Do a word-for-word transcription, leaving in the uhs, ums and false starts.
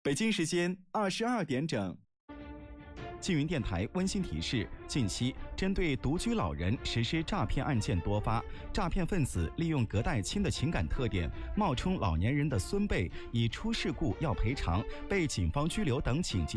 北京时间二十二点整。缙云电台温馨提示：近期针对独居老人实施诈骗案件多发，诈骗分子利用隔代亲的情感特点，冒充老年人的孙辈，以出事故要赔偿、被警方拘留等紧急